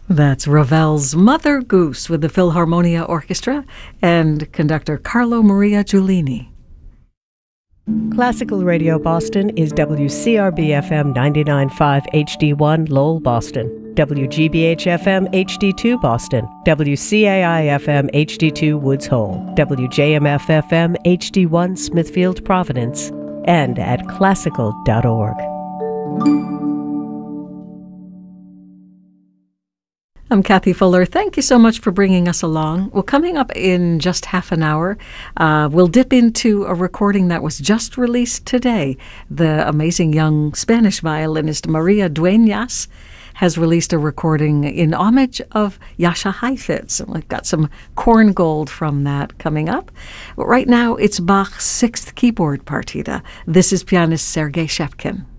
That's Ravel's Mother Goose with the Philharmonia Orchestra and conductor Carlo Maria Giulini. Classical Radio Boston is WCRB-FM 99.5 HD1 Lowell, Boston, WGBH-FM HD2 Boston, WCAI-FM HD2 Woods Hole, WJMF-FM HD1 Smithfield, Providence, and at classical.org. I'm Kathy Fuller. Thank you so much for bringing us along. Well, coming up in just half an hour, we'll dip into a recording that was just released today. The amazing young Spanish violinist Maria Dueñas has released a recording in homage of Jascha Heifetz. And we've got some corn gold from that coming up. But right now, it's Bach's 6th keyboard partita. This is pianist Sergei Shevkin.